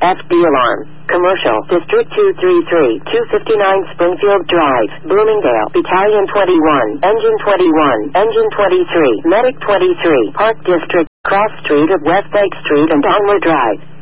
FD alarm. Commercial, District 233, 259 Springfield Drive, Bloomingdale, Battalion 21, Engine 21, Engine 23, Medic 23, Park District, Cross Street of West Lake Street and Donler Drive.